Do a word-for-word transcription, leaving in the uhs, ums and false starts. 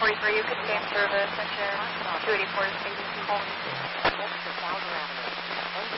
forty-three, you could stay in service, engine two eighty-four is home.